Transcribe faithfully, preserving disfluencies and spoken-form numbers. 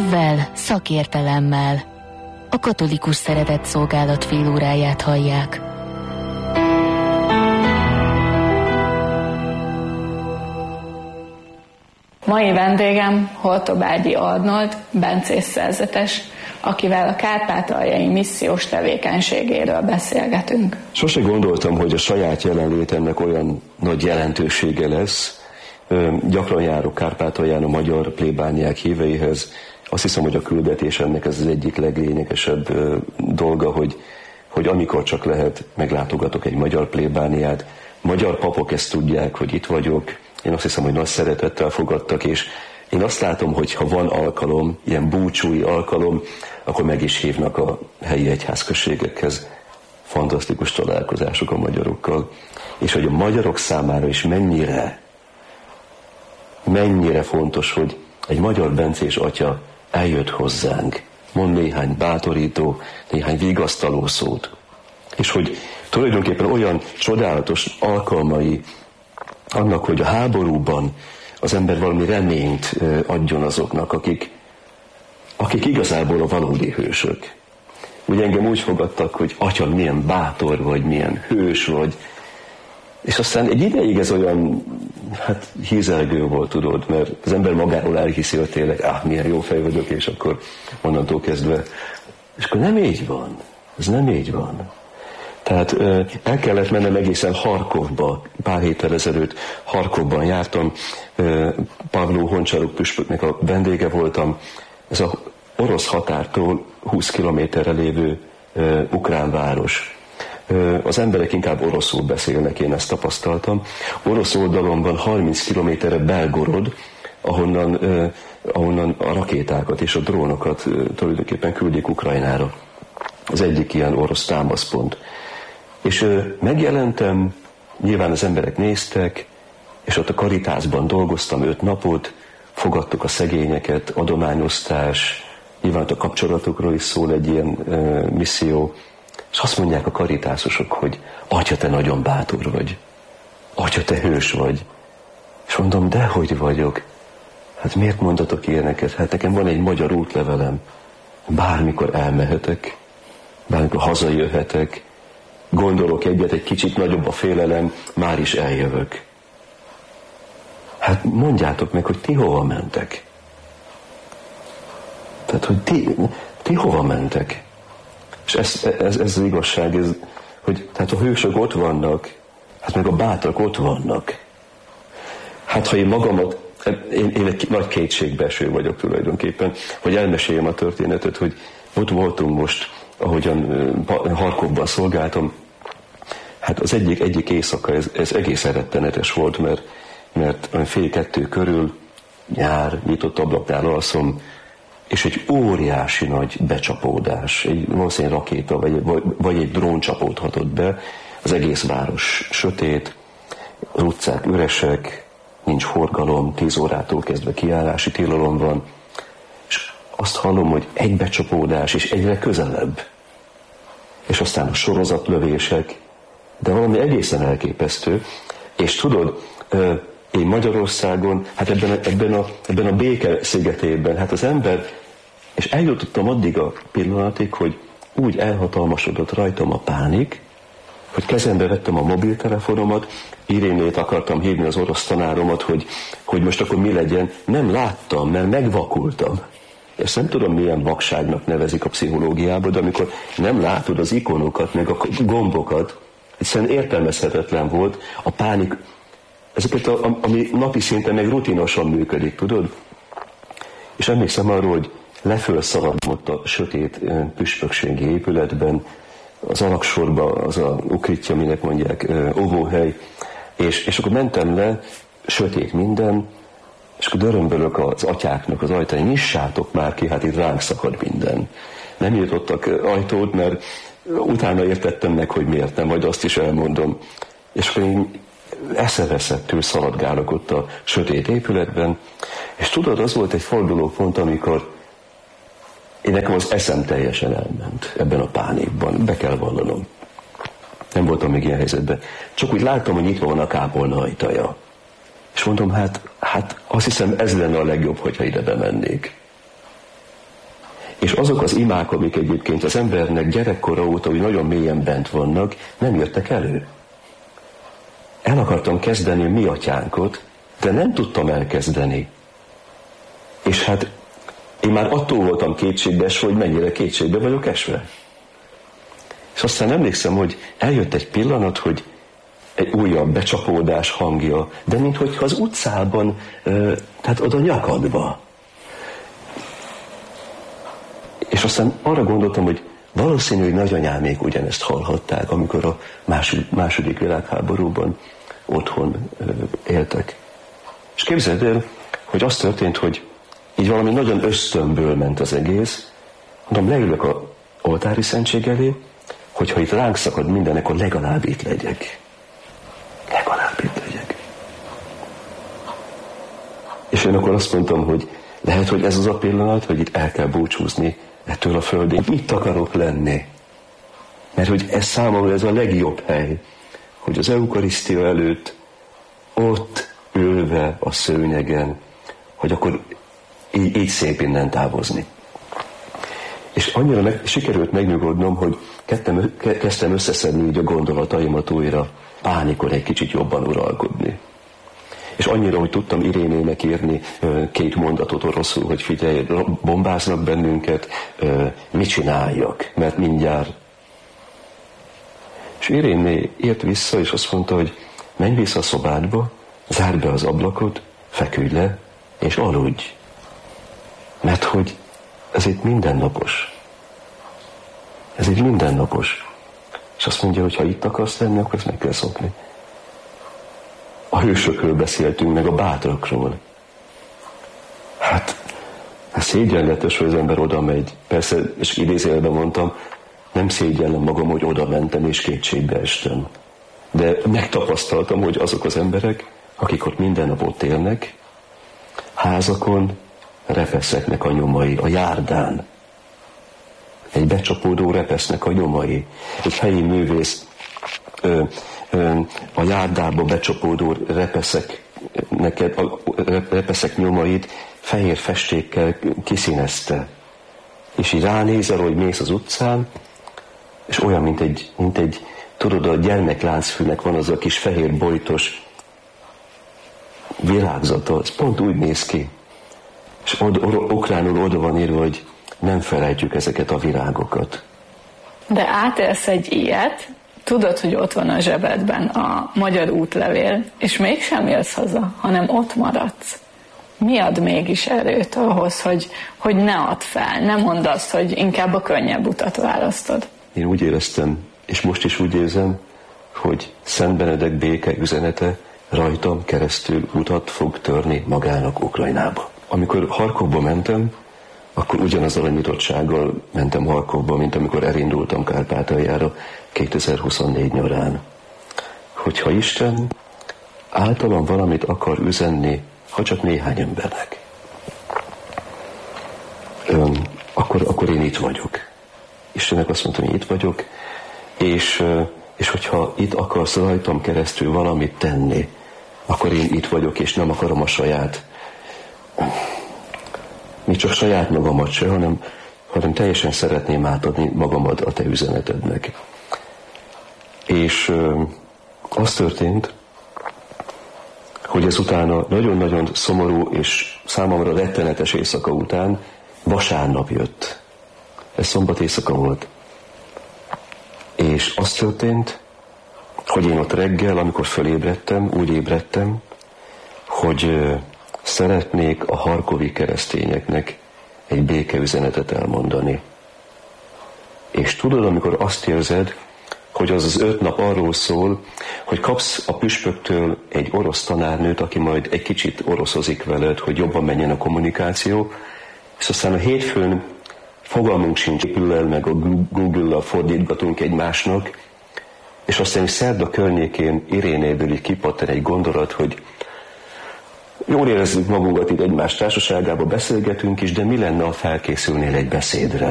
Szívvel, szakértelemmel. A Katolikus Szeretett Szolgálat félóráját hallják. Mai vendégem Holtobágyi Arnold, bencés szerzetes, akivel a kárpátaljai missziós tevékenységéről beszélgetünk. Sose gondoltam, hogy a saját jelenlétemnek olyan nagy jelentősége lesz. Gyakran járok Kárpátalján a magyar plébániák híveihez. Azt hiszem, hogy a küldetés ennek ez az egyik leglényegesebb dolga, hogy, hogy amikor csak lehet, meglátogatok egy magyar plébániát. Magyar papok ezt tudják, hogy itt vagyok. Én azt hiszem, hogy nagy szeretettel fogadtak, és én azt látom, hogy ha van alkalom, ilyen búcsúi alkalom, akkor meg is hívnak a helyi egyházközségekhez. Fantasztikus találkozások a magyarokkal. És hogy a magyarok számára is mennyire, mennyire fontos, hogy egy magyar bencés atya eljött hozzánk, mond néhány bátorító, néhány vigasztaló szót. És hogy tulajdonképpen olyan csodálatos alkalmai annak, hogy a háborúban az ember valami reményt adjon azoknak, akik, akik igazából a valódi hősök. Ugye engem úgy fogadtak, hogy atya, milyen bátor vagy, milyen hős vagy. És aztán egy ideig ez olyan, hát hízelgő volt, tudod, mert az ember magáról elhiszi, hogy tényleg, áh, milyen jó fej vagyok, és akkor onnantól kezdve. És akkor nem így van. Ez nem így van. Tehát el kellett mennem egészen Harkovba, pár héttel ezelőtt Harkovban jártam, Pavló Honcsaruk püspöknek a vendége voltam, ez az orosz határtól húsz kilométerre lévő ukrán város. Az emberek inkább oroszul beszélnek, én ezt tapasztaltam. Orosz oldalon van harminc kilométerre Belgorod, ahonnan, ahonnan a rakétákat és a drónokat tulajdonképpen küldik Ukrajnára. Az egyik ilyen orosz támaszpont. És ö, megjelentem, nyilván az emberek néztek, és ott a Karitásban dolgoztam öt napot, fogadtuk a szegényeket, adományosztás, nyilván a kapcsolatokról is szól egy ilyen ö, misszió, és azt mondják a karitászosok, hogy atya, te nagyon bátor vagy, atya, te hős vagy. És mondom, dehogy vagyok. Hát miért mondatok ilyeneket? Hát nekem van egy magyar útlevelem, bármikor elmehetek, bármikor hazajöhetek, gondolok egyet, egy kicsit nagyobb a félelem, már is eljövök. Hát mondjátok meg, hogy ti hova mentek? Tehát, hogy ti, ti hova mentek? És ez, ez, ez az igazság, ez, hogy tehát a hősök ott vannak, hát meg a bátrak ott vannak. Hát ha én magamat, én, én egy nagy kétségbeeső vagyok tulajdonképpen, hogy elmeséljem a történetet, hogy ott voltunk most, ahogyan Harkovban szolgáltam, hát az egyik, egyik éjszaka ez, ez egész rettenetes volt, mert, mert fél kettő körül, nyár, nyitott ablaknál alszom, és egy óriási nagy becsapódás, egy valószínűleg rakéta, vagy, vagy, vagy egy drón csapódhatott be, az egész város sötét, az utcák üresek, nincs forgalom, tíz órától kezdve kiállási tilalom van, és azt hallom, hogy egy becsapódás, és egyre közelebb. És aztán a sorozatlövések, de valami egészen elképesztő. És tudod, én Magyarországon, hát ebben a, ebben a, ebben a béke szigetében, hát az ember, és eljutottam addig a pillanatig, hogy úgy elhatalmasodott rajtam a pánik, hogy kezembe vettem a mobiltelefonomat, Irénét akartam hívni, az orosz tanáromat, hogy, hogy most akkor mi legyen. Nem láttam, mert megvakultam. Ezt nem tudom, milyen vakságnak nevezik a pszichológiában, de amikor nem látod az ikonokat, meg a gombokat, egyszerűen értelmezhetetlen volt a pánik, ezeket, a, ami napi szinten meg rutinosan működik, tudod? És emlékszem arról, hogy lefölszaladtam ott a sötét püspökségi épületben, az alaksorba, az a ukritja, minek mondják, óvóhely, és, és akkor mentem le, sötét minden, és akkor dörömbölök az atyáknak az ajtaján, nyissátok már ki, hát itt ránk szakad minden. Nem nyitottak ajtót, mert utána értettem meg, hogy miért nem, majd azt is elmondom. És akkor én eszeveszettül szaladgálok ott a sötét épületben, és tudod, az volt egy fordulópont, amikor én nekem az eszem teljesen elment ebben a pánikban, be kell vallanom. Nem voltam még ilyen helyzetben. Csak úgy láttam, hogy nyitva van a kápolna ajtaja. És mondom, hát, hát azt hiszem ez lenne a legjobb, hogyha ide bemennék. És azok az imák, amik egyébként az embernek gyerekkora óta úgy nagyon mélyen bent vannak, nem jöttek elő. El akartam kezdeni mi atyánkot, de nem tudtam elkezdeni. És hát én már attól voltam kétségbeesve, hogy mennyire kétségbe vagyok esve. És aztán emlékszem, hogy eljött egy pillanat, hogy egy újabb becsapódás hangja, de minthogyha az utcában, tehát oda nyakadva. És aztán arra gondoltam, hogy valószínű, hogy nagyanyámék ugyanezt hallhatták, amikor a második, második világháborúban otthon éltek. És képzeld el, hogy az történt, hogy így valami nagyon ösztönből ment az egész. Mondom, leülök a oltári szentség elé, hogyha itt ránk szakad minden, akkor legalább itt legyek. Legalább itt legyek. És én akkor azt mondtam, hogy lehet, hogy ez az a pillanat, hogy itt el kell búcsúzni ettől a földén. Itt akarok lenni. Mert hogy ez számomra ez a legjobb hely, hogy az eukarisztia előtt ott ülve a szőnyegen, hogy akkor így, így szép innen távozni. És annyira meg, sikerült megnyugodnom, hogy kettem, kezdtem összeszedni így a gondolataimat újra, pánikon egy kicsit jobban uralkodni. És annyira, hogy tudtam Irénének írni két mondatot oroszul, hogy figyelj, bombáznak bennünket, mit csináljak, mert mindjárt. És Iréné írt vissza, és azt mondta, hogy menj vissza a szobádba, zárd be az ablakot, feküdj le, és aludj. Mert hogy ez itt mindennapos. Ez itt mindennapos. És azt mondja, hogy ha itt akarsz lenni, akkor ezt meg kell szokni. A hősökről beszéltünk, meg a bátrakról. Hát, ez szégyenletes, hogy az ember oda megy. Persze, és idézőjelben mondtam, nem szégyellem magam, hogy oda mentem és kétségbe estem. De megtapasztaltam, hogy azok az emberek, akik ott minden nap ott élnek, házakon repeszeknek a nyomai, a járdán. Egy becsapódó repesznek a nyomai. Egy helyi művész ö, ö, a járdába becsapódó repeszek, neked, a repeszek nyomait fehér festékkel kiszínezte. És így ránézel, hogy mész az utcán, és olyan, mint egy, mint egy tudod, a gyermekláncfűnek van az a kis fehér bojtos virágzata, ez pont úgy néz ki. És od, or, ukránul oda van írva, hogy nem felejtjük ezeket a virágokat. De átélsz egy ilyet, tudod, hogy ott van a zsebedben a magyar útlevél, és mégsem jössz haza, hanem ott maradsz. Mi ad mégis erőt ahhoz, hogy, hogy ne add fel, ne mondd azt, hogy inkább a könnyebb utat választod? Én úgy éreztem, és most is úgy érzem, hogy Szent Benedek béke üzenete rajtam keresztül utat fog törni magának Ukrajnába. Amikor Harkovba mentem, akkor ugyanazzal a nyitottsággal mentem Harkovba, mint amikor elindultam Kárpátaljára kétezer-huszonnégy nyarán. Hogyha Isten általam valamit akar üzenni, ha csak néhány embernek, öm, akkor, akkor én itt vagyok. Istennek azt mondtam, hogy itt vagyok, és, és hogyha itt akarsz rajtam keresztül valamit tenni, akkor én itt vagyok, és nem akarom a saját, még csak saját magamat se, hanem, hanem teljesen szeretném átadni magamat a te üzenetednek. És ö, az történt, hogy ezután a nagyon-nagyon szomorú és számomra rettenetes éjszaka után vasárnap jött. Ez szombat éjszaka volt. És az történt, hogy én ott reggel, amikor fölébredtem, úgy ébredtem, hogy ö, szeretnék a harkovi keresztényeknek egy békeüzenetet elmondani. És tudod, amikor azt érzed, hogy az az öt nap arról szól, hogy kapsz a püspöktől egy orosz tanárnőt, aki majd egy kicsit oroszozik veled, hogy jobban menjen a kommunikáció, és aztán a hétfőn fogalmunk sincs, épül meg a Google-lal fordítgatunk egymásnak, és aztán szerda környékén Irénéből így kipattan egy gondolat, hogy jól érezzük magunkat itt egymás társaságában, beszélgetünk is, de mi lenne, ha felkészülnél egy beszédre?